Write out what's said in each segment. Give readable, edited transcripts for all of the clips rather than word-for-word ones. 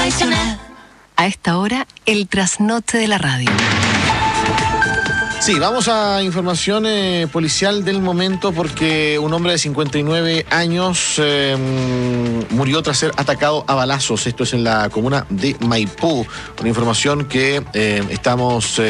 tradicional. A esta hora, el trasnoche de la radio. Sí, vamos a información policial del momento porque un hombre de 59 años murió tras ser atacado a balazos. Esto es en la comuna de Maipú. Una información que estamos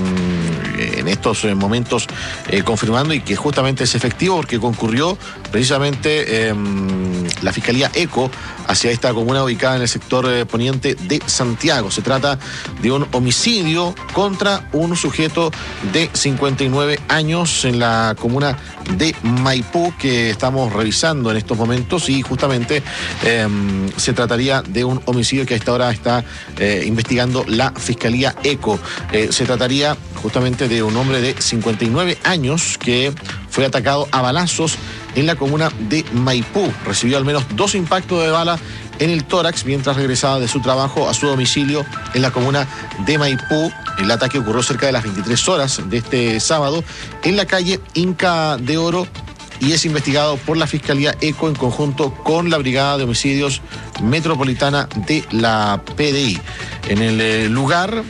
en estos momentos confirmando y que justamente es efectivo porque concurrió precisamente la Fiscalía ECO hacia esta comuna ubicada en el sector poniente de Santiago. Se trata de un homicidio contra un sujeto de 59 años en la comuna de Maipú que estamos revisando en estos momentos y justamente se trataría de un homicidio que a esta hora está investigando la Fiscalía ECO. Se trataría justamente de un hombre de 59 años que fue atacado a balazos en la comuna de Maipú. Recibió al menos 2 impactos de bala en el tórax mientras regresaba de su trabajo a su domicilio en la comuna de Maipú. El ataque ocurrió cerca de las 23 horas de este sábado en la calle Inca de Oro y es investigado por la Fiscalía ECO en conjunto con la Brigada de Homicidios Metropolitana de la PDI. En el lugar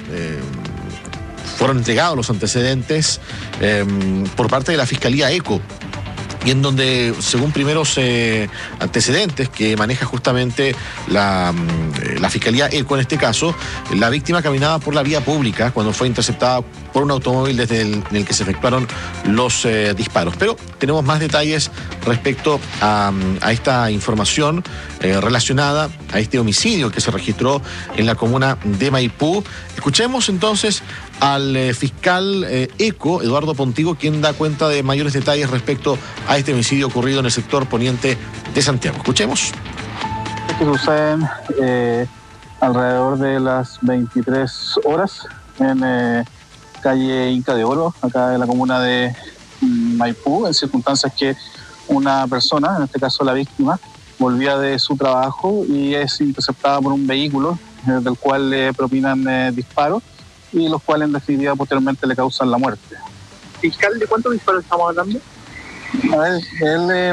fueron entregados los antecedentes por parte de la Fiscalía ECO, y en donde, según primeros antecedentes que maneja justamente la Fiscalía ECO en este caso, la víctima caminaba por la vía pública cuando fue interceptada por un automóvil desde en el que se efectuaron los disparos. Pero tenemos más detalles respecto a esta información relacionada a este homicidio que se registró en la comuna de Maipú. Escuchemos entonces al fiscal ECO, Eduardo Pontigo, quien da cuenta de mayores detalles respecto a este homicidio ocurrido en el sector poniente de Santiago. Escuchemos. Esto sucede alrededor de las 23 horas en calle Inca de Oro, acá en la comuna de Maipú, en circunstancias que una persona, en este caso la víctima, volvía de su trabajo y es interceptada por un vehículo del cual le propinan disparos y los cuales en definitiva posteriormente le causan la muerte. Fiscal, ¿de cuántos disparos estamos hablando? A ver, él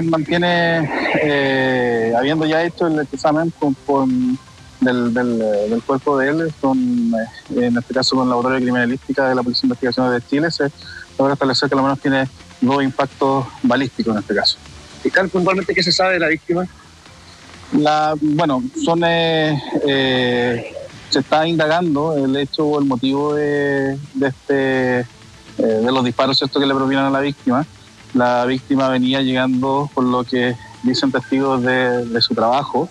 mantiene, habiendo ya hecho el examen del cuerpo de él, en este caso con el laboratorio de criminalística de la Policía de Investigaciones de Chile, se logra establecer que al menos tiene 2 impactos balísticos en este caso. Fiscal, puntualmente, ¿qué se sabe de la víctima? Se está indagando el hecho o el motivo de los disparos, ¿cierto?, que le provienen a la víctima. La víctima venía llegando, por lo que dicen testigos de su trabajo,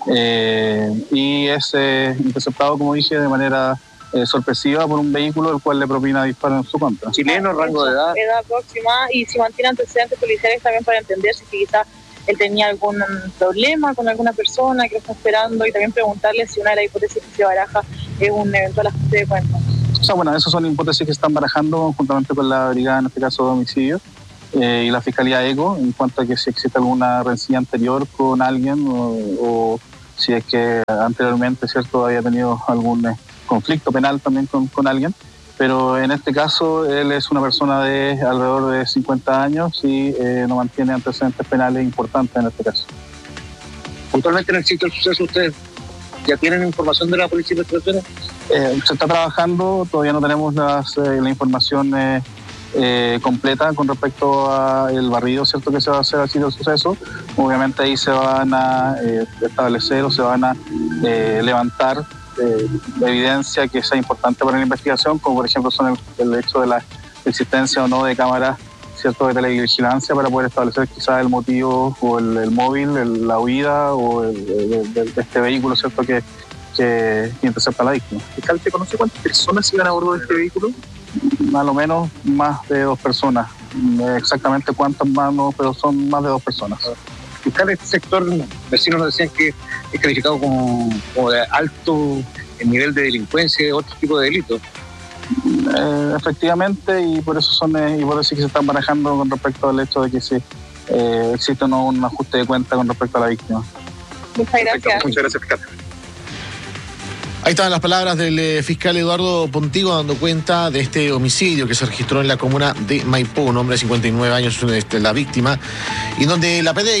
y es interceptado, como dije, de manera sorpresiva por un vehículo el cual le propina disparos en su contra. ¿Chileno, rango de edad? Edad próxima, y si mantiene antecedentes policiales también para entender si quizás él tenía algún problema con alguna persona que lo está esperando, y también preguntarle si una de las hipótesis que se baraja es un eventual ajuste de cuentas. O sea, bueno, esas son hipótesis que están barajando conjuntamente con la brigada, en este caso de homicidio, y la Fiscalía ECO, en cuanto a que si existe alguna rencilla anterior con alguien o si es que anteriormente, ¿cierto?, había tenido algún conflicto penal también con alguien. Pero en este caso él es una persona de alrededor de 50 años y no mantiene antecedentes penales importantes en este caso. Puntualmente en el sitio del suceso, ¿ustedes ya tienen información de la Policía de Investigaciones? Se está trabajando, todavía no tenemos la información completa con respecto al barrido, ¿cierto?, que se va a hacer al sitio del suceso. Obviamente ahí se van a establecer o se van a levantar de evidencia que sea importante para la investigación, como por ejemplo son el hecho de la existencia o no de cámaras, ¿cierto?, de televigilancia para poder establecer quizás el motivo o el móvil, la huida o de este vehículo, ¿cierto?, que intercepta a la víctima. Fiscal, ¿te conoce cuántas personas iban a bordo de este vehículo? A lo menos más de 2 personas. Exactamente cuántas más no, pero son más de 2 personas. Fiscal, este sector, vecinos nos decían que es calificado como de alto en nivel de delincuencia y otro tipo de delitos. Efectivamente, y por eso son hipótesis que se están barajando con respecto al hecho de que si existe o no un ajuste de cuenta con respecto a la víctima. Muchas gracias. Muchas gracias, fiscal. Ahí estaban las palabras del fiscal Eduardo Pontigo dando cuenta de este homicidio que se registró en la comuna de Maipú, un hombre de 59 años, la víctima, y donde la PDI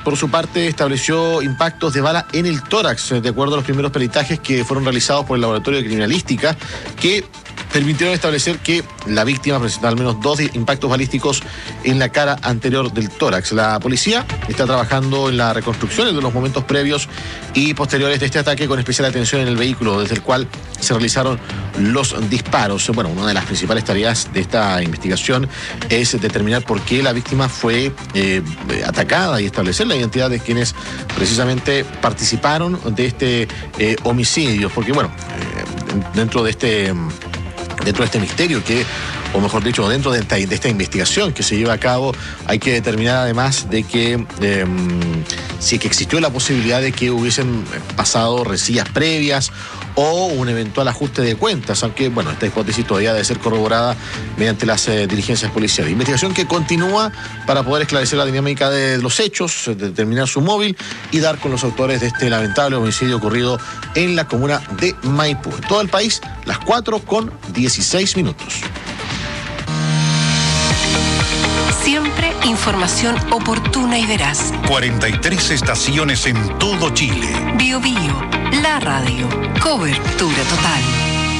por su parte, estableció impactos de bala en el tórax, de acuerdo a los primeros peritajes que fueron realizados por el Laboratorio de Criminalística, que permitieron establecer que la víctima presentaba al menos 2 impactos balísticos en la cara anterior del tórax. La policía está trabajando en la reconstrucción de los momentos previos y posteriores de este ataque, con especial atención en el vehículo desde el cual se realizaron los disparos. Bueno, una de las principales tareas de esta investigación es determinar por qué la víctima fue atacada y establecer la identidad de quienes precisamente participaron de este homicidio, porque bueno, dentro de este misterio o mejor dicho, dentro de esta investigación que se lleva a cabo, hay que determinar además de que si que existió la posibilidad de que hubiesen pasado rencillas previas o un eventual ajuste de cuentas, aunque bueno, esta hipótesis todavía debe ser corroborada mediante las diligencias policiales. Investigación que continúa para poder esclarecer la dinámica de los hechos, determinar su móvil y dar con los autores de este lamentable homicidio ocurrido en la comuna de Maipú. En todo el país, las 4:16. Siempre información oportuna y veraz. 43 estaciones en todo Chile. Bio Bio, la radio. Cobertura total.